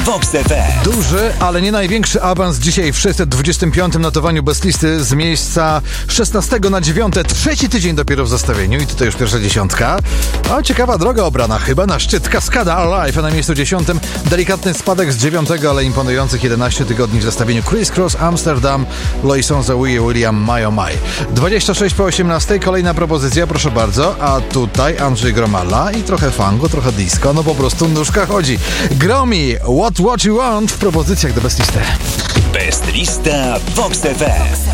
Vox TV. Duży, ale nie największy awans dzisiaj w 625. notowaniu Bestlisty z miejsca 16 na 9. Trzeci tydzień dopiero w zestawieniu i tutaj już pierwsza dziesiątka. A ciekawa droga obrana, chyba na szczyt Kaskada Alive, a na miejscu 10. delikatny spadek z 9, ale imponujących 11 tygodni w zestawieniu Criss Cross Amsterdam, Loison Zawiye William My Oh My. 26 po 18, kolejna propozycja, proszę bardzo, a tutaj Andrzej Gromala i trochę funku, trochę disco, no po prostu nóżka chodzi. Gromi, What You Want w propozycjach do Bestlisty. Bestlista Vox TV.